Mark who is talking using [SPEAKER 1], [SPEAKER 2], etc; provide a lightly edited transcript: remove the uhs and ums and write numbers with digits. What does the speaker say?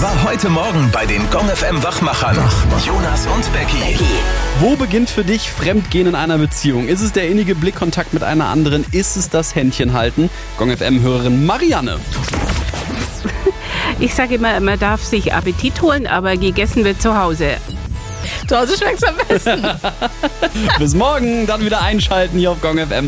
[SPEAKER 1] war heute Morgen bei den Gong FM Wachmachern. Jonas und Becky.
[SPEAKER 2] Wo beginnt für dich Fremdgehen in einer Beziehung? Ist es der innige Blickkontakt mit einer anderen? Ist es das Händchenhalten? Gong FM-Hörerin Marianne.
[SPEAKER 3] Ich sage immer, man darf sich Appetit holen, aber gegessen wird zu Hause.
[SPEAKER 4] Zu Hause schmeckt's am besten.
[SPEAKER 2] Bis morgen, dann wieder einschalten hier auf Gong FM.